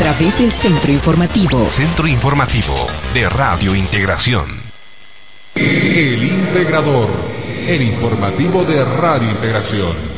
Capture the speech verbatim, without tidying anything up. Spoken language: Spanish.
través del Centro Informativo. Centro Informativo de Radio Integración. El Integrador, el informativo de Radio Integración.